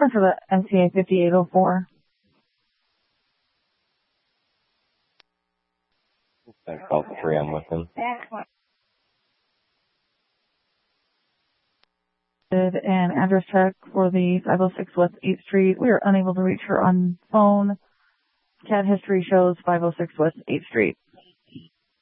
reference for the NCA 5804. Thanks, all three. I'm with him. Did an address check for the 506 West 8th Street. We are unable to reach her on phone. CAD history shows 506 West 8th Street.